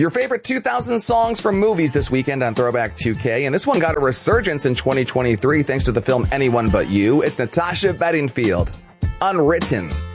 Your favorite 2000 songs from movies this weekend on Throwback 2K, and this one got a resurgence in 2023 thanks to the film Anyone But You. It's Natasha Bedingfield, Unwritten.